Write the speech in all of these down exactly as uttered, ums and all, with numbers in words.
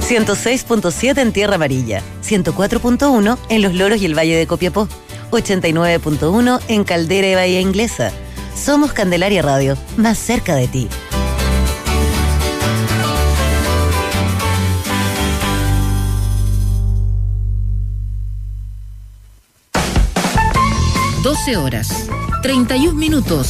ciento seis punto siete en Tierra Amarilla, ciento cuatro punto uno en Los Loros y el Valle de Copiapó, ochenta y nueve punto uno en Caldera y Bahía Inglesa. Somos Candelaria Radio, más cerca de ti. doce horas, treinta y un minutos.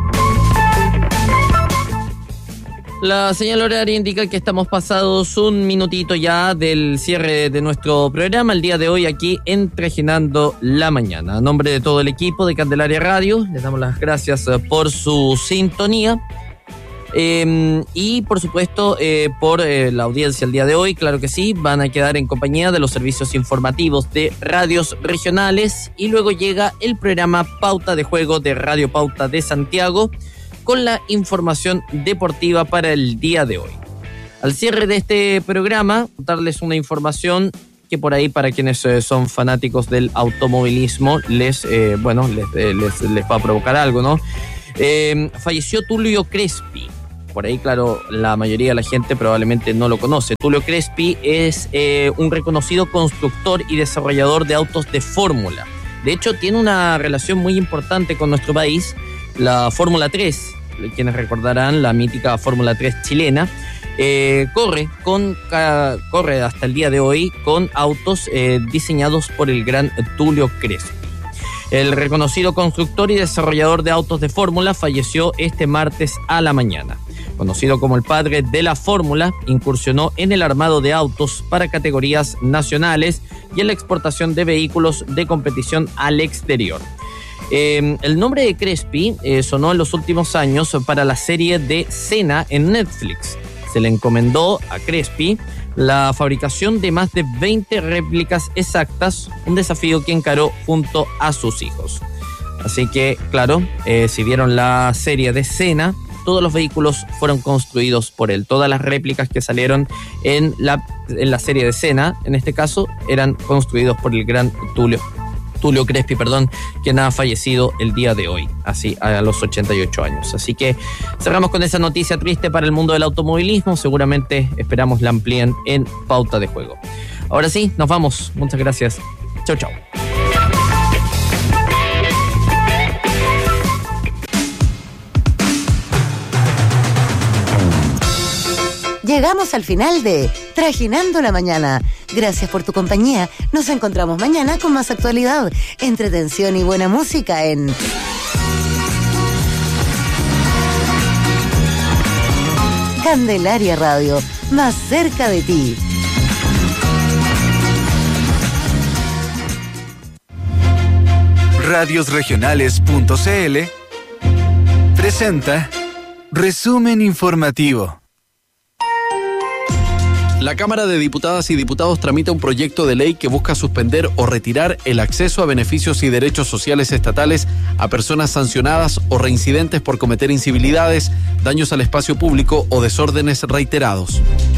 La señal horaria indica que estamos pasados un minutito ya del cierre de nuestro programa el día de hoy aquí en Trajinando la Mañana. A nombre de todo el equipo de Candelaria Radio, les damos las gracias por su sintonía eh, y por supuesto eh, por eh, la audiencia el día de hoy. Claro que sí, van a quedar en compañía de los servicios informativos de radios regionales y luego llega el programa Pauta de Juego de Radio Pauta de Santiago, con la información deportiva para el día de hoy. Al cierre de este programa, darles una información que por ahí para quienes eh, son fanáticos del automovilismo les, eh, bueno, les, eh, les, les va a provocar algo, ¿no? Eh, falleció Tulio Crespi. Por ahí, claro, la mayoría de la gente probablemente no lo conoce. Tulio Crespi es eh, un reconocido constructor y desarrollador de autos de fórmula. De hecho, tiene una relación muy importante con nuestro país, la Fórmula tres, quienes recordarán la mítica Fórmula tres chilena, eh, corre, con, ca, corre hasta el día de hoy con autos eh, diseñados por el gran Tulio Crespi. El reconocido constructor y desarrollador de autos de fórmula falleció este martes a la mañana. Conocido como el padre de la fórmula, incursionó en el armado de autos para categorías nacionales y en la exportación de vehículos de competición al exterior. Eh, el nombre de Crespi eh, sonó en los últimos años para la serie de Senna en Netflix. Se le encomendó a Crespi la fabricación de más de veinte réplicas exactas, un desafío que encaró junto a sus hijos. Así que, claro, eh, si vieron la serie de Senna, todos los vehículos fueron construidos por él. Todas las réplicas que salieron en la, en la serie de Senna, en este caso, eran construidos por el gran Tulio Tulio Crespi, perdón, quien ha fallecido el día de hoy, así a los ochenta y ocho años. Así que cerramos con esa noticia triste para el mundo del automovilismo. Seguramente esperamos la amplíen en Pauta de Juego. Ahora sí, nos vamos. Muchas gracias. Chau, chau. Llegamos al final de Trajinando la Mañana. Gracias por tu compañía. Nos encontramos mañana con más actualidad, entretención y buena música en Candelaria Radio, más cerca de ti. radios regionales punto c l presenta Resumen Informativo. La Cámara de Diputadas y Diputados tramita un proyecto de ley que busca suspender o retirar el acceso a beneficios y derechos sociales estatales a personas sancionadas o reincidentes por cometer incivilidades, daños al espacio público o desórdenes reiterados.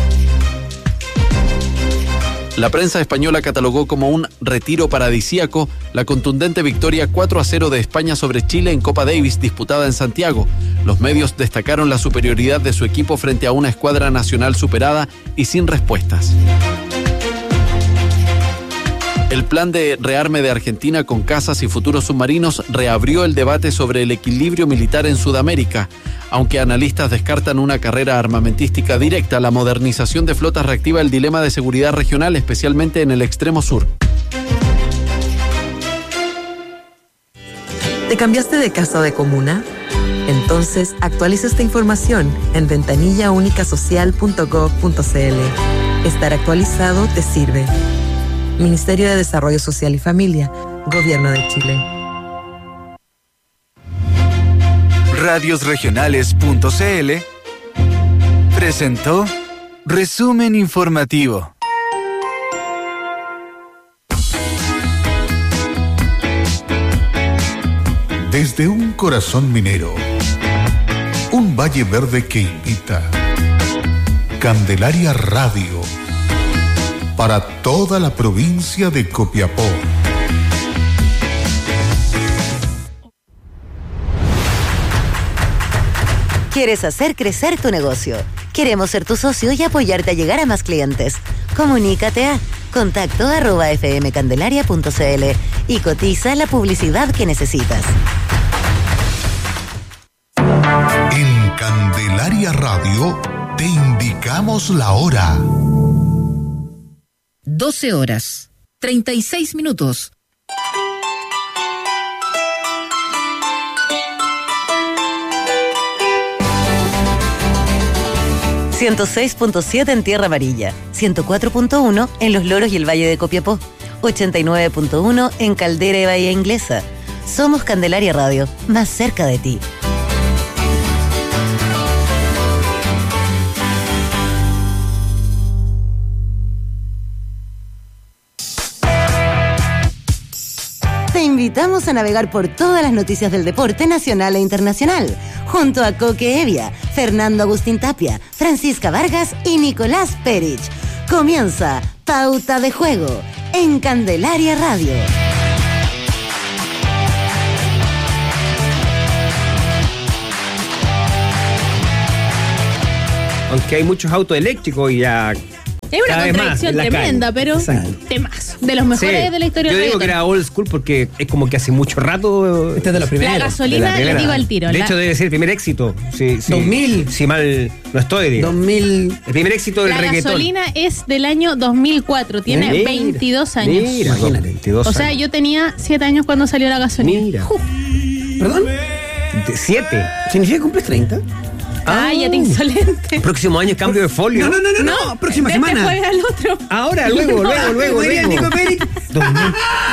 La prensa española catalogó como un retiro paradisíaco la contundente victoria cuatro a cero de España sobre Chile en Copa Davis disputada en Santiago. Los medios destacaron la superioridad de su equipo frente a una escuadra nacional superada y sin respuestas. El plan de rearme de Argentina con cazas y futuros submarinos reabrió el debate sobre el equilibrio militar en Sudamérica. Aunque analistas descartan una carrera armamentística directa, la modernización de flotas reactiva el dilema de seguridad regional, especialmente en el extremo sur. ¿Te cambiaste de casa o de comuna? Entonces, actualiza esta información en ventanilla única social punto gov punto c l. Estar actualizado te sirve. Ministerio de Desarrollo Social y Familia, Gobierno de Chile. radios regionales punto c l presentó Resumen Informativo. Desde un corazón minero, un valle verde que invita. Candelaria Radio, para toda la provincia de Copiapó. ¿Quieres hacer crecer tu negocio? Queremos ser tu socio y apoyarte a llegar a más clientes. Comunícate a contacto arroba fmcandelaria punto cl y cotiza la publicidad que necesitas. En Candelaria Radio te indicamos la hora. doce horas, treinta y seis minutos. ciento seis punto siete en Tierra Amarilla, ciento cuatro punto uno en Los Loros y el Valle de Copiapó, ochenta y nueve punto uno en Caldera y Bahía Inglesa. Somos Candelaria Radio, más cerca de ti. Te invitamos a navegar por todas las noticias del deporte nacional e internacional, junto a Coque Evia, Fernando Agustín Tapia, Francisca Vargas y Nicolás Perich. Comienza Pauta de Juego en Candelaria Radio. Aunque hay muchos autos eléctricos y ya... Es una cada vez contradicción más en la tremenda, calle. pero Exacto. temas de los mejores Sí. de la historia Yo del digo que reggaetón. era old school porque es como que hace mucho rato. Este es de los primeros. La gasolina, de la primera. le digo al tiro. De la, hecho, debe ser el primer éxito. Sí, sí. dos mil. Si mal no estoy, digo. dos mil. El primer éxito del la reggaetón. gasolina es del año dos mil cuatro, tiene Mira, veintidós años. Mira, Imagínate. veintidós O sea, años. yo tenía siete años cuando salió la gasolina. Mira. Uf. ¿Perdón? De- ¿Siete? ¿Significa que cumples treinta? Ay, ya te insolente. Próximo año cambio de folio. No, no, no, no, no. Próxima de este semana. jueves al otro. Ahora, luego, luego, luego, Como diría luego. Nico Pérez, Dos mil.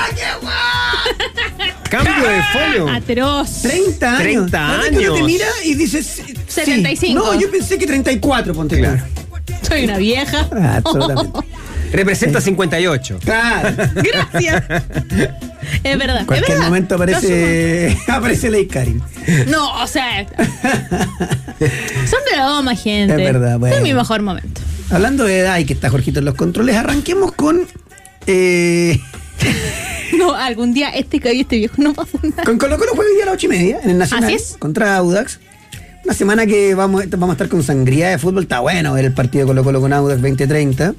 Cambio de folio. Atroz. treinta años. treinta Ahora que uno años. te mira y dices. sí. setenta y cinco. No, yo pensé que treinta y cuatro, ponte claro. Soy una vieja. Ah, absolutamente. Representa cincuenta y ocho. Claro. Gracias. Es verdad. En cualquier es verdad. momento aparece. aparece Ley Karin. No, o sea. Son broma, gente. Es verdad, bueno. Es mi mejor momento. Hablando de edad y que está Jorgito en los controles, arranquemos con. Eh, No, algún día este que este viejo no va a fundar. con Colo Colo juega hoy día a las ocho y media en el Nacional. Así es. Contra Audax. Una semana que vamos, vamos a estar con sangría de fútbol. Está bueno ver el partido de Colo Colo con Audax veinte treinta.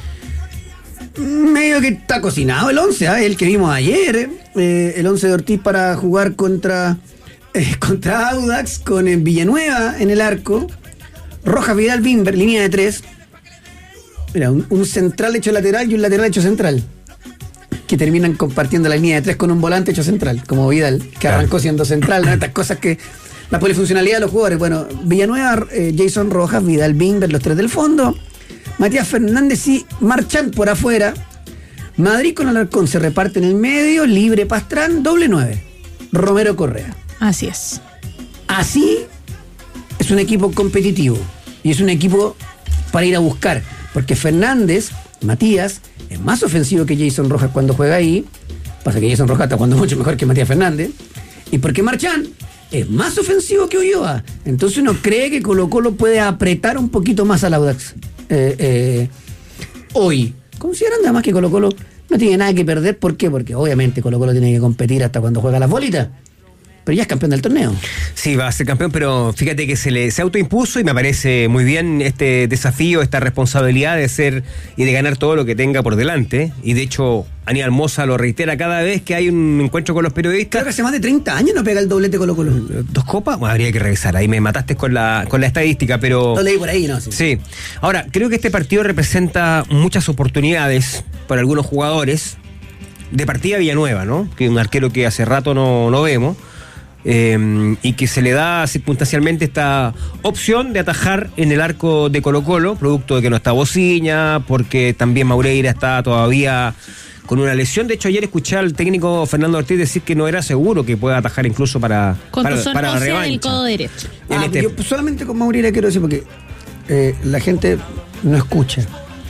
Medio que está cocinado el once, ¿eh? El que vimos ayer. eh, el once de Ortiz para jugar contra, eh, contra Audax con eh, Villanueva en el arco. Rojas, Vidal, Bimber, línea de tres. Mira, un, un central hecho lateral y un lateral hecho central. Que terminan compartiendo la línea de tres con un volante hecho central, como Vidal, que arrancó siendo central, ¿no? Estas cosas que. La polifuncionalidad de los jugadores. Bueno, Villanueva, eh, Jason Rojas, Vidal, Bimber, los tres del fondo. Matías Fernández y Marchand por afuera. Madrid con Alarcón se reparte en el medio. Libre Pastrán, doble nueve. Romero Correa. Así es. Así es un equipo competitivo. Y es un equipo para ir a buscar. Porque Fernández, Matías, es más ofensivo que Jason Rojas cuando juega ahí. Pasa que Jason Rojas está jugando mucho mejor que Matías Fernández. Y porque Marchand es más ofensivo que Ulloa. Entonces uno cree que Colo Colo puede apretar un poquito más al Audax eh, eh, hoy. Considerando además que Colo Colo no tiene nada que perder. ¿Por qué? Porque obviamente Colo Colo tiene que competir hasta cuando juega las bolitas. Pero ya es campeón del torneo. Sí, va a ser campeón, pero fíjate que se le se autoimpuso y me parece muy bien este desafío, esta responsabilidad de ser y de ganar todo lo que tenga por delante. Y de hecho, Aníbal Mosa lo reitera cada vez que hay un encuentro con los periodistas. Creo que hace más de treinta años no pega el doblete Colo Colo. ¿Dos copas? Bueno, habría que revisar. Ahí me mataste con la, con la estadística, pero... Lo leí por ahí, ¿no? Sí. Sí. Ahora, creo que este partido representa muchas oportunidades para algunos jugadores. De partida Villanueva, ¿no? Que es un arquero que hace rato no, no vemos. Eh, y que se le da circunstancialmente esta opción de atajar en el arco de Colo Colo, producto de que no está Bociña, porque también Maureira está todavía con una lesión. De hecho, ayer escuché al técnico Fernando Ortiz decir que no era seguro que pueda atajar incluso para, Con para, tu zona para la ósea del revancha. codo derecho. En Ah, este- yo solamente con Maureira quiero decir porque eh, la gente no escucha.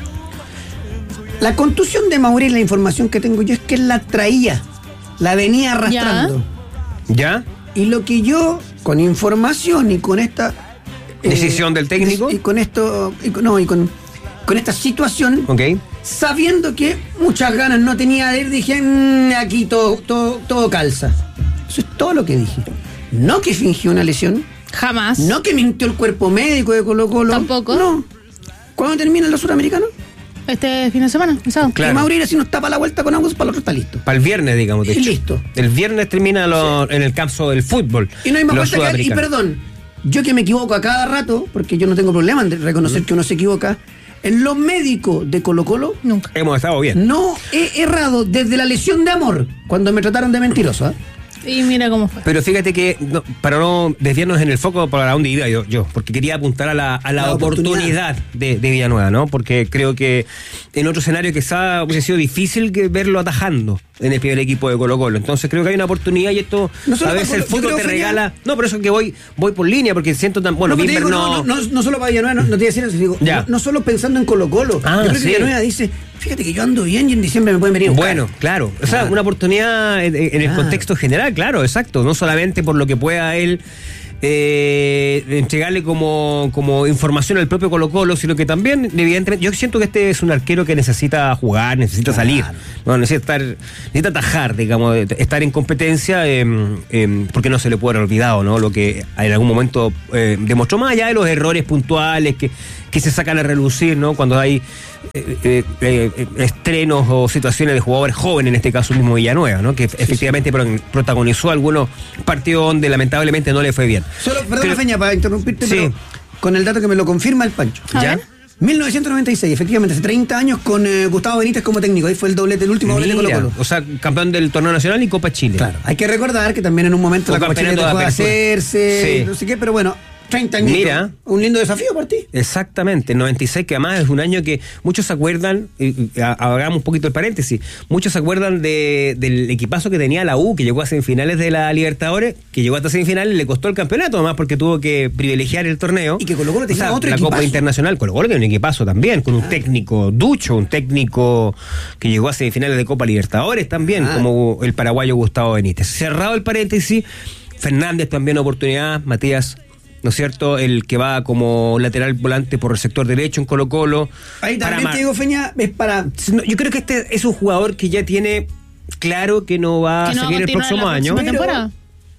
La contusión de Maureira, la información que tengo yo es que él la traía, la venía arrastrando. ¿Ya? Y lo que yo, con información y con esta... eh, ¿Decisión del técnico? Y con esto, y con- no, y con, con esta situación, Ok. sabiendo que muchas ganas no tenía de ir, dije, "Mm, aquí todo, todo, todo calza". Eso es todo lo que dije. No que fingió una lesión, Jamás. no que mintió el cuerpo médico de Colo Colo. Tampoco. No. ¿Cuándo terminan los suramericanos? Este fin de semana, el sábado. Claro. Y Mauri, si nos tapa la vuelta con Agus, para el otro está listo. Para el viernes, digamos. De Y hecho. listo. El viernes termina lo- sí. en el campo del fútbol. Y no hay más los vuelta que... Y sudamericanos. perdón, yo que me equivoco a cada rato, porque yo no tengo problema en reconocer mm. que uno se equivoca, en los médicos de Colo Colo... Nunca. Hemos estado bien. No he errado desde la lesión de Amor, cuando me trataron de mentiroso, ¿eh? Y mira cómo fue. Pero fíjate que, no, para no desviarnos en el foco para dónde iba yo, yo porque quería apuntar a la, a la, la oportunidad, oportunidad de, de Villanueva, ¿no? Porque creo que en otro escenario quizá hubiese sido difícil que verlo atajando en el primer equipo de Colo Colo. Entonces creo que hay una oportunidad y esto no a veces el fútbol te regala... No, por eso que voy voy por línea, porque siento tan... Bueno, no, Bimber digo, no... No, no, no... No solo para Villanueva, no, no te voy a decir eso, digo, no, no solo pensando en Colo Colo. Ah, yo creo sí. que Villanueva dice... Fíjate que yo ando bien y en diciembre me pueden venir a buscar. Bueno, claro. O sea, claro. una oportunidad en, en el Ah. contexto general, claro, exacto. No solamente por lo que pueda él eh, entregarle como, como información al propio Colo Colo, sino que también, evidentemente, yo siento que este es un arquero que necesita jugar, necesita claro. salir, no necesita estar, necesita atajar, digamos, estar en competencia, eh, eh, porque no se le puede haber olvidado, ¿no? Lo que en algún momento eh, demostró, más allá de los errores puntuales que, que se sacan a relucir, ¿no? Cuando hay Eh, eh, eh, estrenos o situaciones de jugadores jóvenes, en este caso mismo Villanueva, ¿no? Que efectivamente sí, sí. protagonizó algunos partidos donde lamentablemente no le fue bien. Solo, perdona, pero, Feña, para interrumpirte, sí. pero con el dato que me lo confirma el Pancho. ¿Ya? mil novecientos noventa y seis, efectivamente, hace treinta años con eh, Gustavo Benítez como técnico. Ahí fue el doblete, el último doblete de Colo Colo. O sea, campeón del torneo nacional y Copa Chile. Claro. Hay que recordar que también en un momento o la Copa Chile dejó de hacerse, sí. no sé qué, pero bueno, treinta años. Mira, un lindo desafío para ti. Exactamente, el noventa y seis, que además es un año que muchos se acuerdan, y, y, hagamos un poquito el paréntesis, muchos se acuerdan de, del equipazo que tenía la U, que llegó a semifinales de la Libertadores, que llegó hasta semifinales y le costó el campeonato, además porque tuvo que privilegiar el torneo. Y que Colo Colo tenía o sea, otro la equipazo. Copa Internacional, Colo Colo tiene un equipazo también, con un ah. técnico ducho, un técnico que llegó a semifinales de Copa Libertadores también, ah. como el paraguayo Gustavo Benítez. Cerrado el paréntesis, Fernández también oportunidad, Matías, ¿no es cierto? El que va como lateral volante por el sector derecho en Colo Colo. Ahí también Mar... te digo, Feña, es para... Yo creo que este es un jugador que ya tiene claro que no va que a no seguir va a el próximo la año. Temporada.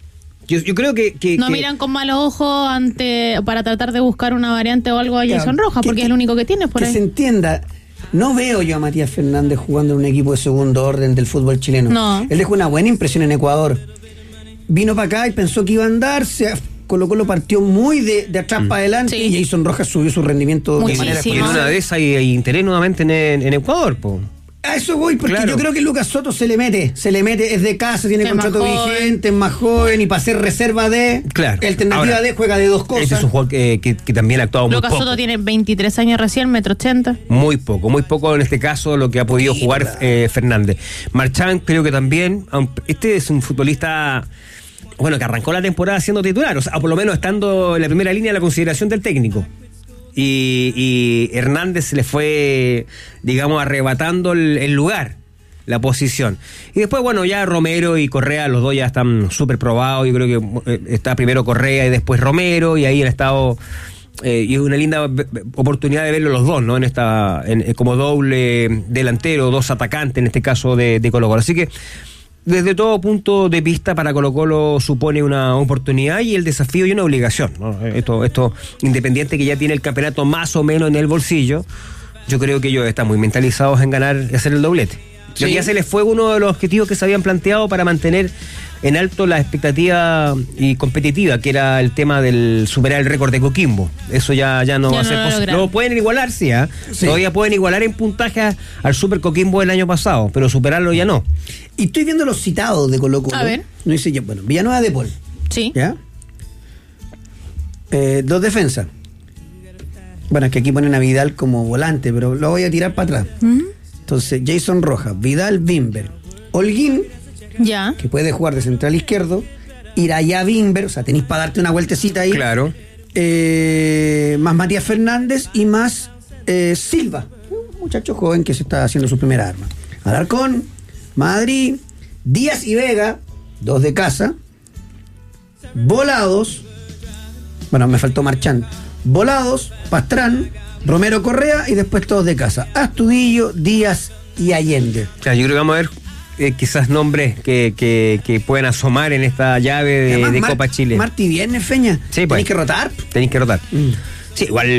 Yo, yo creo que, que no que... miran con malos ojos ante para tratar de buscar una variante o algo a Jason claro, Rojas, porque que, es el único que tiene por que ahí. se entienda. No veo yo a Matías Fernández jugando en un equipo de segundo orden del fútbol chileno. No. Él dejó una buena impresión en Ecuador. Vino para acá y pensó que iba a andar, se Colo Colo partió muy de, de atrás mm. para adelante sí. y Jason Rojas subió su rendimiento Muchísimo. de manera y en una de esas hay, hay interés nuevamente en, en Ecuador, po. A eso voy, porque claro. yo creo que Lucas Soto se le mete, se le mete, es de casa, tiene es contrato vigente, es más joven y para ser reserva de, claro. alternativa Ahora, de, juega de dos cosas. Este es un jugador que, que, que también ha actuado muy Lucas poco. Soto tiene veintitrés años recién, metro ochenta. Muy poco, muy poco en este caso lo que ha podido sí, jugar eh, Fernández. Marchán creo que también, este es un futbolista... Bueno, que arrancó la temporada siendo titular, o sea, por lo menos estando en la primera línea de la consideración del técnico. Y, y Hernández se le fue, digamos, arrebatando el, el lugar, la posición. Y después, bueno, ya Romero y Correa, los dos ya están súper probados. Yo creo que está primero Correa y después Romero, y ahí han estado... Eh, y es una linda oportunidad de verlo los dos, ¿no? En esta, en, como doble delantero, dos atacantes, en este caso de, de Colo Colo. Así que desde todo punto de vista para Colo Colo supone una oportunidad y el desafío y una obligación, ¿no? Esto, esto Independiente, que ya tiene el campeonato más o menos en el bolsillo, yo creo que ellos están muy mentalizados en ganar y hacer el doblete. Sí. Ya se les fue uno de los objetivos que se habían planteado para mantener en alto la expectativa y competitiva, que era el tema del superar el récord de Coquimbo. Eso ya, ya no ya va a ser posible. No pueden igualar, sí, ¿eh? sí. Todavía pueden igualar en puntaje al Super Coquimbo del año pasado, pero superarlo ya no. Y estoy viendo los citados de Colo Colo. A ver. No dice yo, bueno, Villanueva de Paul. Sí. ¿Ya? Eh, dos defensas. Bueno, es que aquí ponen a Vidal como volante, pero lo voy a tirar para atrás. ¿Mm? Entonces, Jason Rojas, Vidal, Bimber, Holguín, ya, que puede jugar de central izquierdo, Iraya, Bimber, o sea, tenéis para darte una vueltecita ahí. Claro. Eh, más Matías Fernández y más eh, Silva, un muchacho joven que se está haciendo su primera arma. Alarcón, Madrid, Díaz y Vega, dos de casa, Volados, bueno, me faltó Marchán, Volados, Pastrán, Romero Correa y después todos de casa. Astudillo, Díaz y Allende. Claro, yo creo que vamos a ver eh, quizás nombres que, que, que pueden asomar en esta llave de, Además, de Mar- Copa Chile. Martí Viernes, Feña. Sí, pues. Tenéis que rotar. Tenéis que rotar. Mm. Sí, igual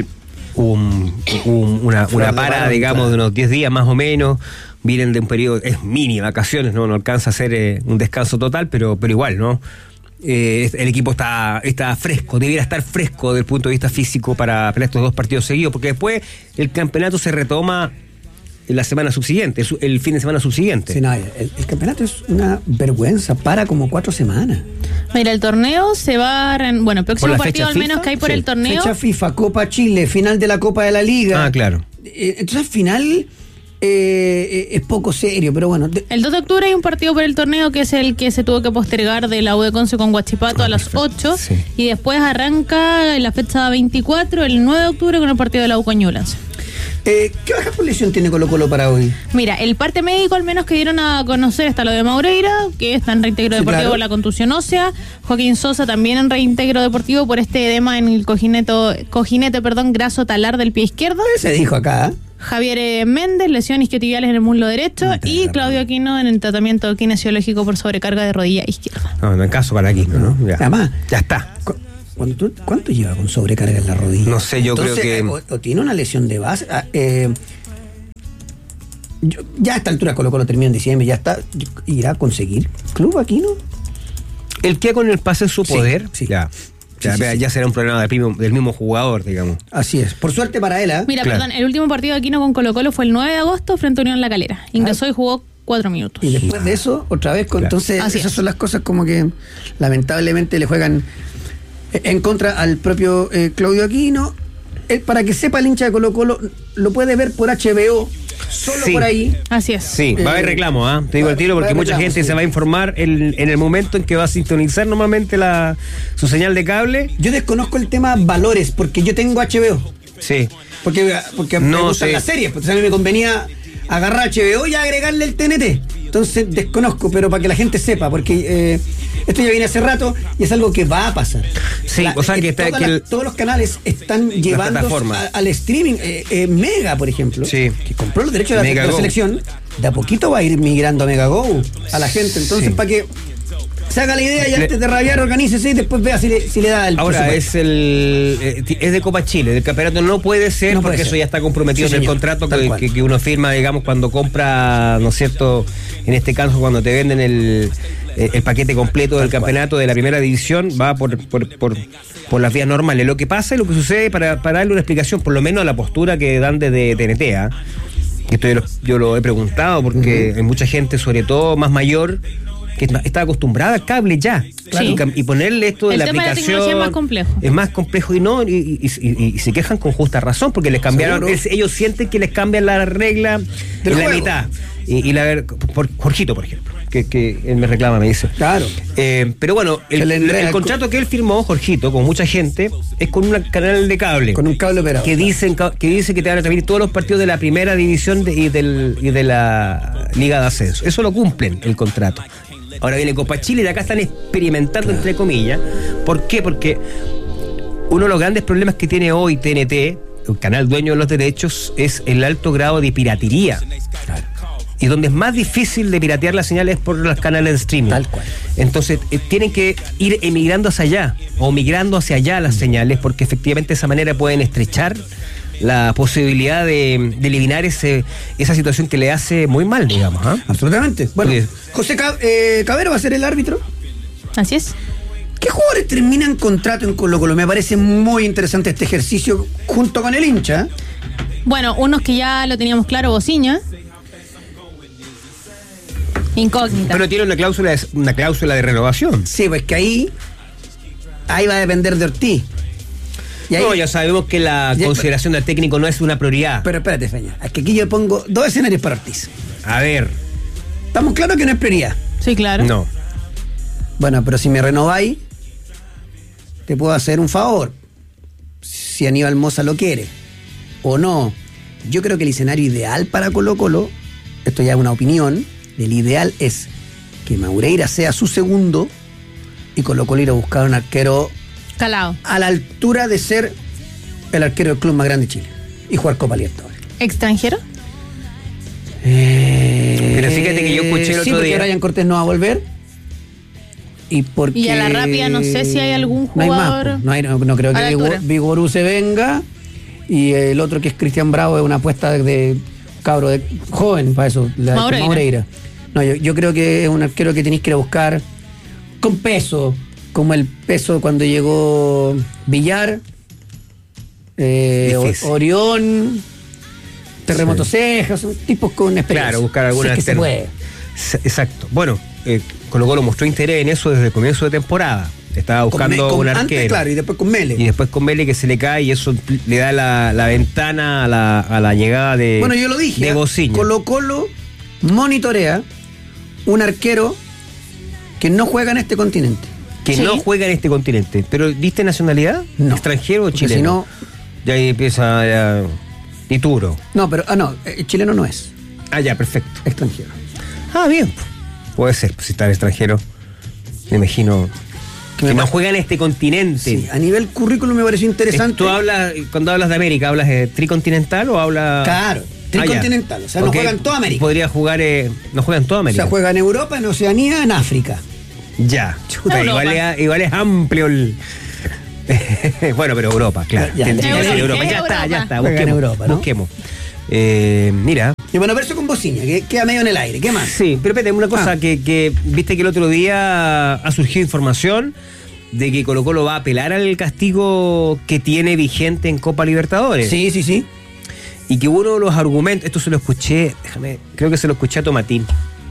un, un- una, una para, digamos, de unos diez días más o menos. Vienen de un periodo, es mini vacaciones, no, no alcanza a ser eh, un descanso total, pero, pero igual, ¿no? Eh, el equipo está, está fresco, debiera estar fresco desde el punto de vista físico para, para estos dos partidos seguidos, porque después el campeonato se retoma en la semana subsiguiente, el, su- el fin de semana subsiguiente. Sí, no, el, el campeonato es una vergüenza, para como cuatro semanas. Mira, el torneo se va a... re- Bueno, el próximo la partido fecha al menos FIFA? que hay por Sí. el torneo... Fecha FIFA, Copa Chile, final de la Copa de la Liga. Ah, claro. Eh, Entonces al final eh, es poco serio, pero bueno. de- El dos de octubre hay un partido por el torneo que es el que se tuvo que postergar de la U de Conce con Huachipato Ah, a las perfecto. ocho. Sí. Y después arranca en la fecha veinticuatro, el nueve de octubre, con el partido de la U con Ñublense. eh, ¿Qué baja por lesión tiene Colo Colo para hoy? Mira, el parte médico al menos que dieron a conocer está lo de Maureira, que está en reintegro Sí, deportivo claro. por la contusión ósea. Joaquín Sosa también en reintegro deportivo por este edema en el cojineto, cojinete perdón, graso talar del pie izquierdo. Se dijo acá. ¿eh? Javier eh, Méndez, lesión isquiotibiales en el muslo derecho. No te Y agarro. Claudio Aquino en el tratamiento kinesiológico por sobrecarga de rodilla izquierda. No, no hay caso para aquí, ¿no? Ya, Además, ya está. cu- cuando tú- ¿cuánto lleva con sobrecarga en la rodilla? No sé, yo creo Entonces, que- eh, O, o tiene una lesión de base. ah, eh, yo- ya a esta altura Colo Colo termina en diciembre, ya está. ¿Irá a conseguir club aquí, no? El que con el pase en su Sí, poder, sí. ya. Sí, Ya, sí, ya sí. será un problema del mismo, del mismo jugador, digamos. Así es. Por suerte para él, ¿eh? Mira, Claro. perdón, el último partido de Aquino con Colo Colo fue el nueve de agosto frente a Unión La Calera. Ingresó y jugó cuatro minutos. Y después de eso, otra vez, con, Claro. entonces Así esas es. son las cosas como que lamentablemente le juegan eh, en contra al propio eh, Claudio Aquino. Él, para que sepa el hincha de Colo Colo, lo puede ver por H B O, solo Sí. por ahí. Así es. Sí, va a haber Eh, reclamo, ¿ah? Te digo va- el tiro va a porque haber mucha reclamo, gente sí. se va a informar en, en el momento en que va a sintonizar normalmente la, su señal de cable. Yo desconozco el tema valores, porque yo tengo H B O. Sí. Porque, porque me No gustan sé. las series, pues a mí me convenía agarrar H B O y agregarle el T N T. Entonces desconozco, pero para que la gente sepa, porque eh, esto ya viene hace rato y es algo que va a pasar. Sí, o sea, que está- todas que las- el- todos los canales están llevando plataformas. al streaming. Eh, eh, Mega, por ejemplo, Sí. que compró los derechos de la, Mega de la Go. selección, de a poquito va a ir migrando a Mega Go a la gente. Entonces, Sí. para que se haga la idea y Le- antes de rabiar, organícese y después vea si le, si le da el Ahora presupuesto. es el eh, ti- es de Copa Chile, del campeonato no puede ser No puede porque ser. eso ya está comprometido Sí, en el señor, contrato tal que, cual. que- que uno firma, digamos, cuando compra, ¿no es cierto? En este caso, cuando te venden el, eh, el paquete completo del campeonato de la primera división, va por, por, por, por las vías normales. Lo que pasa y lo que sucede, para, para darle una explicación, por lo menos a la postura que dan desde T N T, ¿ah? Esto yo lo, yo lo he preguntado porque hay mucha gente, sobre todo más mayor, que está está acostumbrada al cable ya. Claro. Y, cam- y ponerle esto de El la tema de la aplicación tecnología es más complejo. es más complejo y no, y, y- y- y se quejan con justa razón, porque les cambiaron, Seguro. es- ellos sienten que les cambian la regla Del en la juego. mitad. Y, y la ver- por Jorgito, por ejemplo, que, que él me reclama, me dice. Claro. Eh, pero bueno, Se el, le enreda el el contrato que él firmó, Jorgito, con mucha gente, es con un canal de cable. Con un cable operado. Que dicen que dice que te van a transmitir todos los partidos de la primera división de- y, del, y de la Liga de Ascenso. Eso lo cumplen el contrato. Ahora viene Copa Chile y de acá están experimentando, entre comillas. ¿Por qué? Porque uno de los grandes problemas que tiene hoy T N T, el canal dueño de los derechos, es el alto grado de piratería. Y donde es más difícil de piratear las señales es por los canales de streaming. Tal cual. Entonces, eh, tienen que ir emigrando hacia allá, o migrando hacia allá las señales, porque efectivamente de esa manera pueden estrechar la posibilidad de, de eliminar ese, esa situación que le hace muy mal, digamos. ¿ah? Absolutamente. Bueno, Porque- José Ca- eh, Cabero va a ser el árbitro. Así es. ¿Qué jugadores terminan contrato en Colo Colo? Me parece muy interesante este ejercicio junto con el hincha. Bueno, unos que ya lo teníamos claro, Bociña. Incógnita. Pero tiene una cláusula de, una cláusula de renovación. Sí, pues que ahí ahí va a depender de Ortiz. Y ahí- No, ya sabemos que la Ya- consideración del técnico no es una prioridad. Pero espérate, Feña. Es que aquí yo pongo dos escenarios para Ortiz. A ver, Estamos claros que no es prioridad. Sí, claro. no. Bueno, pero si me renováis, te puedo hacer un favor. Si Aníbal Mosa lo quiere o no. Yo creo que el escenario ideal para Colo Colo, esto ya es una opinión, el ideal es que Maureira sea su segundo y Colo Colo ir a buscar un arquero Calado. a la altura de ser el arquero del club más grande de Chile y jugar Copa Libertadores. ¿Extranjero? Pero fíjate que yo escuché el sí, otro porque día- Brian Cortés no va a volver. Y porque... Y a la rápida no sé si hay algún No hay más, jugador pues. no, hay, no, no creo a que la Vigor- altura. Vigorú se venga. y el otro que es Cristian Bravo es una apuesta de, de cabro de joven para eso, la Maureira. Maureira. No, yo, yo creo que es un arquero que tenéis que ir a buscar con peso, como el peso cuando llegó Villar, eh, Difícil. Orión, Terremoto Sí. Cejas, son tipos con experiencia. Claro, buscar alguna Si es que se alternativa. puede. Exacto. Bueno, eh, Colo Colo mostró interés en eso desde el comienzo de temporada. Estaba buscando Con Me- con- un antes, arquero. claro, y después con Mele. Y después con Mele que se le cae y eso le da la, la ventana a la, a la llegada de Bueno, yo lo dije. de ¿eh? Bociña. Colo Colo monitorea un arquero que no juega en este continente. que Sí. no juega en este continente. ¿Pero diste nacionalidad? No. ¿Extranjero o Porque chileno? si no- Ya ahí empieza ya, Dituro. No, pero, ah, no, eh, chileno no es, Ah, ya, perfecto. extranjero. Ah, bien. Puede ser, pues, si está en extranjero. Me imagino que, me no pa- juega en este continente. Sí, a nivel currículum me pareció interesante. ¿Tú hablas, cuando hablas de América, hablas de tricontinental o hablas...? Claro, tricontinental, Ah, ya. o sea, no Porque juega en toda América. Podría jugar, eh, no juega en toda O América. sea, juega en Europa, en Oceanía, en África. Ya, chuta, Europa. igual es, igual es amplio el... bueno, pero Europa, claro. Ya, Tendría ya, que ser ya, Europa. ya, Ya está, ya Europa. está. Juega en Busquemos, Europa, ¿no? busquemos. Eh, mira, Y bueno, verso con Bociña, que queda medio en el aire. ¿Qué más? sí, pero espérate, una cosa Ah. que, que viste que el otro día ha surgido información de que Colo Colo va a apelar al castigo que tiene vigente en Copa Libertadores. Sí, sí, sí. Y que uno de los argumentos, esto se lo escuché, déjame, creo que se lo escuché a Tomatín.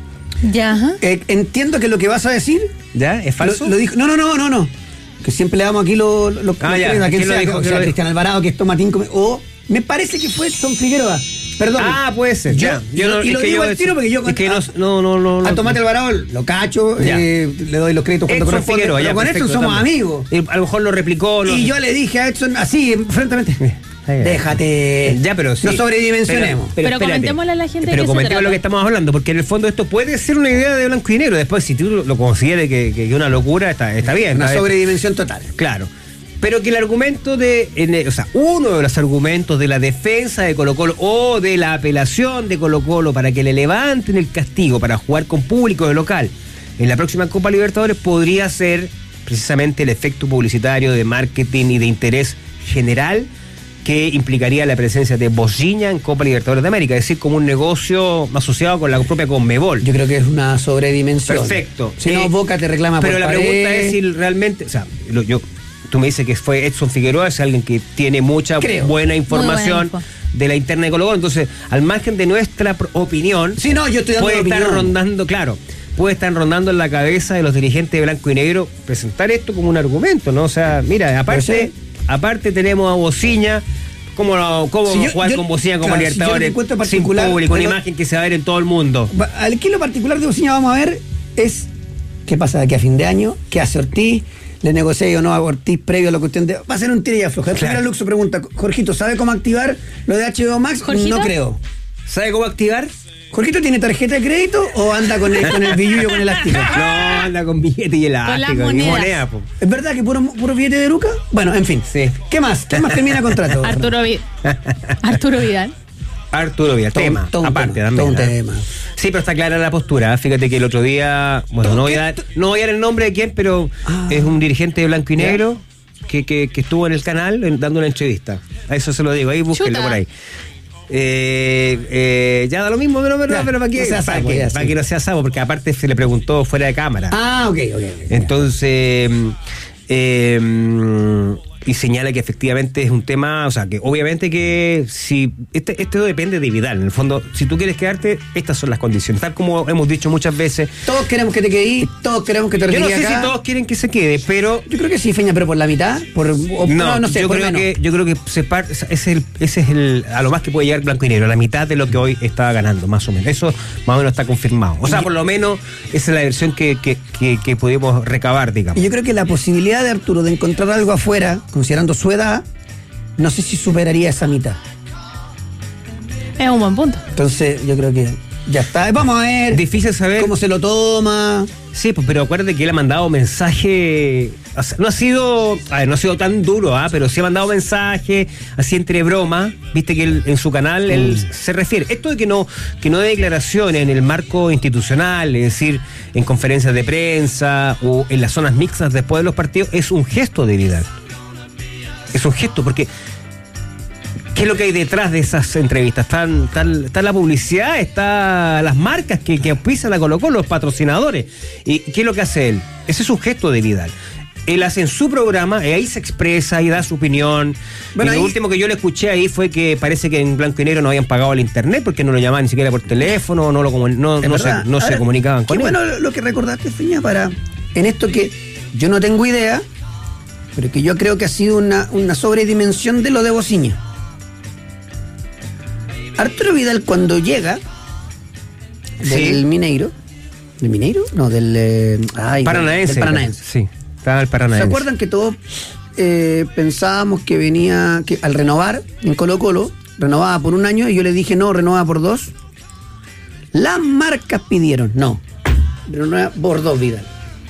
Ya, ajá. Eh, entiendo que lo que vas a decir. ¿Ya? ¿Es falso? Lo, lo dijo. No, no, no, no, no. Que siempre le damos aquí los lo, Ah, los ya. créditos a quien ¿Quién lo sea, dijo? o ¿Quién sea, lo dijo? Cristian Alvarado, que es Tomatín. come- O me parece que fue Edson Figueroa. Perdón. Ah, puede ser. Yo, ya. y lo, y es lo que digo yo- al tiro porque yo es que no, a, no, no, no, a no- Tomate Alvarado lo cacho, Ya. eh, le doy los créditos cuando Edson corresponde, Figueroa, pero ya, con perfecto, Edson somos también. amigos. Y a lo mejor lo replicó. lo- Y yo le dije a Edson así, francamente, ya. déjate, Ya, pero sí. no sobredimensionemos. Pero espérate. comentémosle a la gente de Pero qué se comentemos trata. lo que estamos hablando, porque en el fondo esto puede ser una idea de blanco y negro. Después, si tú lo consideres que que es una locura, está, está bien. Una está bien. sobredimensión total. Claro. Pero que el argumento de, en el- o sea, uno de los argumentos de la defensa de Colo Colo o de la apelación de Colo Colo para que le levanten el castigo para jugar con público de local en la próxima Copa Libertadores podría ser precisamente el efecto publicitario de marketing y de interés general que implicaría la presencia de Bociña en Copa Libertadores de América, es decir, como un negocio asociado con la propia Conmebol. Yo creo que es una sobredimensión. Perfecto. Si Eh, no, Boca te reclama Pero por la pared. pregunta es si realmente, o sea, lo- yo, tú me dices que fue Edson Figueroa, es alguien que tiene mucha Creo. buena Muy información buena de la interna de Colo Colo, entonces, al margen de nuestra pro- opinión, Sí, no, yo estoy dando puede mi estar opinión. rondando, claro, puede estar rondando en la cabeza de los dirigentes de Blanco y Negro presentar esto como un argumento, ¿no? O sea, mira, aparte, aparte tenemos a Bociña. ¿Cómo, lo- cómo Si yo- jugar yo- con Bociña como claro, si yo Libertadores le encuentro sin particular, público, una pero- imagen que se va a ver en todo el mundo? Va- Aquí lo particular de Bociña vamos a ver es qué pasa de aquí a fin de año, qué hace Ortiz, le negocia o no a Ortiz previo a lo que usted... Va a ser un tira y afloja. Claro. Claro. Luxo pregunta, Jorgito, ¿sabe cómo activar lo de H B O Max? ¿Jorgito? No creo. ¿Sabe cómo activar? ¿Jorgito tiene tarjeta de crédito o anda con el, con el billullo con elástico? No, anda con billete y elástico. las y monedas. moneda, po. ¿Es verdad que puro, puro billete de Luca? Bueno, en fin. Sí. ¿Qué más? ¿Qué más termina contrato? Arturo, Vi- Arturo Vidal. Arturo Vidal, Todo- tema, todo un aparte tema, también. todo un ¿eh? tema. Sí, pero está clara la postura. ¿eh? Fíjate que el otro día, bueno, no voy a dar, no voy a dar el nombre de quién, pero Ah. es un dirigente de Blanco y Negro que, que, que estuvo en el canal en- dando una entrevista. A eso se lo digo, ahí búsquenlo Chuta. por ahí. Eh, eh, ya da lo mismo, pero, pero, Ya, pero ¿para qué? no sea para, sapo, que, ya, para sí. que no sea sabo, porque aparte se le preguntó fuera de cámara. Ah, ok, ok. ok. Entonces, eh, y señala que efectivamente es un tema, o sea, que obviamente que si este, esto depende de Vidal, en el fondo, si tú quieres quedarte, estas son las condiciones, tal como hemos dicho muchas veces. Todos queremos que te quedes, todos queremos que te Yo no retires sé acá. si todos quieren que se quede, pero Yo creo que sí, Feña, pero por la mitad, por, o- no, no, no sé, yo por creo menos. que yo creo que se par- ese es el ese es el a lo más que puede llegar Blanco y Negro, la mitad de lo que hoy estaba ganando, más o menos. Eso más o menos está confirmado. O sea, por lo menos esa es la versión que, que, que, que pudimos recabar, digamos. Y yo creo que la posibilidad de Arturo de encontrar algo afuera, considerando su edad, no sé si superaría esa mitad. Es un buen punto. Entonces, yo creo que ya está. Vamos a ver Difícil saber. cómo se lo toma. Sí, pues, pero acuérdate que él ha mandado mensaje, o sea, no ha sido, a ver, no ha sido tan duro, ¿ah? Pero sí ha mandado mensaje, así entre broma, viste que él, en su canal él se refiere. Esto de que no, que no dé declaraciones en el marco institucional, es decir, en conferencias de prensa o en las zonas mixtas después de los partidos, es un gesto de Vidal. Es un gesto, porque ¿Qué es lo que hay detrás de esas entrevistas? ¿Están, están, está la publicidad, está las marcas que, que auspician a Colo-Colo, los patrocinadores? ¿Y qué es lo que hace él? Ese es un gesto de Vidal. Él hace en su programa, y ahí se expresa y da su opinión. Bueno, y lo ahí... último que yo le escuché ahí fue que parece que en blanco y negro no habían pagado el internet porque no lo llamaban ni siquiera por teléfono, no lo comun... no, no, se, no se comunicaban con qué él. Bueno, lo que recordaste, Feña, para en esto que yo no tengo idea, pero que yo creo que ha sido una, una sobredimensión de lo de Bociña. Arturo Vidal, cuando llega del sí. Mineiro, ¿del Mineiro? No, del, eh, ay, Paranaense. Del Paranaense. Sí. Estaba el Paranaense. ¿Se acuerdan que todos eh, pensábamos que venía, que al renovar en Colo-Colo, renovaba por un año y yo le dije no, renovaba por dos? Las marcas pidieron, no, renovaba por dos, Vidal.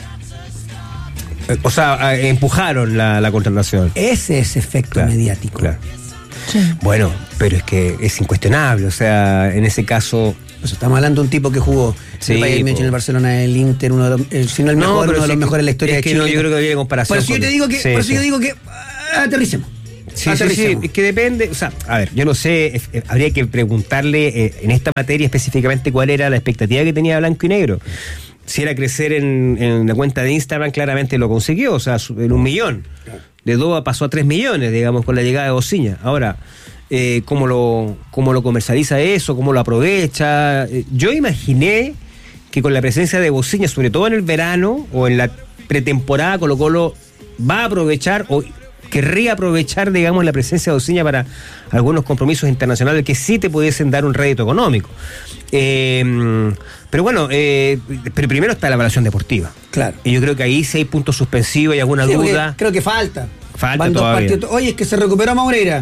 O sea, empujaron la, la contratación. Ese es efecto claro, mediático. Claro. Sí. Bueno, pero es que es incuestionable, o sea, en ese caso... Pues estamos hablando de un tipo que jugó sí, el Bayern Múnich, en el Barcelona, el Inter, uno de los, el, si no el mejor, no, uno de los mejores en la historia es de que Chile. No, yo creo que había comparación. Por eso yo te digo que, sí, por eso sí. yo digo que aterricemos. Sí, sí, sí, es que depende, o sea, a ver, yo no sé, eh, habría que preguntarle eh, en esta materia específicamente cuál era la expectativa que tenía Blanco y Negro. Si era crecer en, en la cuenta de Instagram, claramente lo consiguió, o sea, en un millón. De dos pasó a tres millones, digamos, con la llegada de Bociña. Ahora, eh, ¿cómo lo, cómo lo comercializa eso? ¿Cómo lo aprovecha? Eh, yo imaginé que con la presencia de Bociña, sobre todo en el verano o en la pretemporada, Colo-Colo va a aprovechar o querría aprovechar, digamos, la presencia de Bociña para algunos compromisos internacionales que sí te pudiesen dar un rédito económico. Eh, pero bueno, eh, pero primero está la evaluación deportiva. Claro. Y yo creo que ahí sí hay puntos suspensivos y alguna sí, duda. Creo que falta. Falta Van dos todavía. partidos. Oye, es que se recuperó Maureira.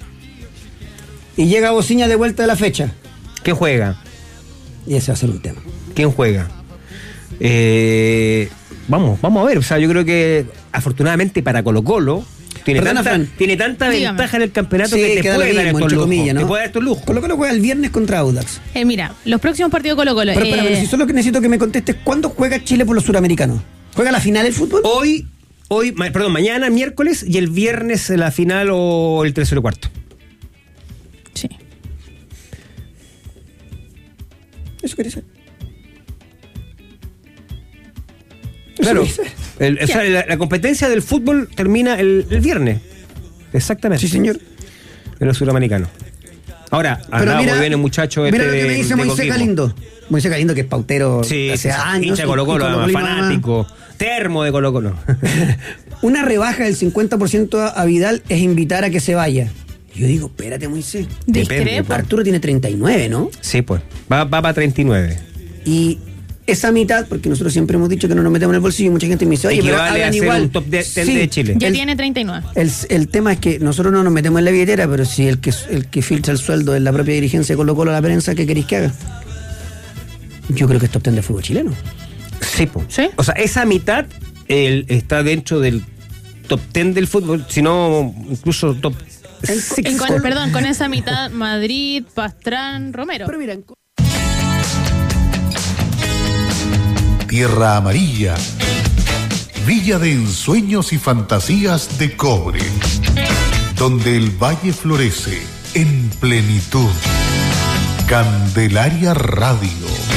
Y llega Bociña de vuelta de la fecha. ¿Quién juega? Y ese va a ser un tema. ¿Quién juega? Eh, vamos, vamos a ver. O sea, yo creo que afortunadamente para Colo-Colo tiene, Perdona, tanta, Fran. tiene tanta Dígame. ventaja en el campeonato Sí, que te queda puede lo dar mismo, estos entre lujos. comillas, ¿no? Te puede dar estos lujos. Colo-Colo juega el viernes contra Audax. Eh, mira, los próximos partidos Colo-Colo. Pero, eh, espérame, pero si solo que necesito que me contestes, ¿cuándo juega Chile por los suramericanos? ¿Juega la final del fútbol? Hoy, hoy, ma- perdón, mañana, miércoles, y el viernes la final o el tercero y cuarto. Sí. Eso quería saber. Claro. El, o sea, la, la competencia del fútbol termina el, el viernes. Exactamente. Sí, señor. En los suramericanos. Ahora, andaba muy bien el muchacho este mira lo que me de- dice de Moisés Coquimbo. Galindo. Moisés Galindo, que es pautero Sí, hace sí, sí, años. hincha de Colo-Colo, y además, colocolino, además. fanático, termo de Colo-Colo. Una rebaja del cincuenta por ciento a Vidal es invitar a que se vaya. Yo digo, espérate, Moisés. Discrepo. Arturo tiene treinta y nueve, ¿no? Sí, pues. Va, va para treinta y nueve. Y esa mitad, porque nosotros siempre hemos dicho que no nos metemos en el bolsillo y mucha gente me dice, oye, pero Equivale a hagan ser igual. un top de, ten Sí. de Chile. Ya El- tiene treinta y nueve. El, el tema es que nosotros no nos metemos en la billetera, pero si el que, el que filtra el sueldo es la propia dirigencia de Colo-Colo a la prensa, ¿qué queréis que haga? Yo creo que es top ten de fútbol chileno. Sí, pues. ¿Sí? O sea, esa mitad el, está dentro del top ten del fútbol, sino incluso top six. En con- perdón, con esa mitad, Madrid, Pastrán, Romero. Pero mira, en- Tierra Amarilla, Villa de ensueños y fantasías de cobre, donde el valle florece en plenitud. Candelaria Radio.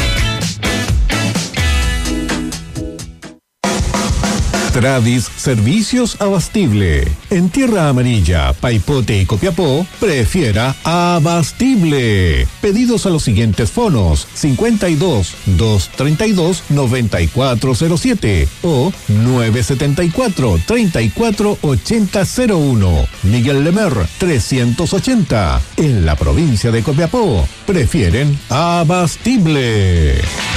Tradis Servicios Abastible. En Tierra Amarilla, Paipote y Copiapó, prefiera Abastible. Pedidos a los siguientes fonos: cincuenta y dos, doscientos treinta y dos, noventa y cuatro cero siete o nueve setenta y cuatro, treinta y cuatro ochenta cero uno. Miguel Lemer, trescientos ochenta. En la provincia de Copiapó, prefieren Abastible.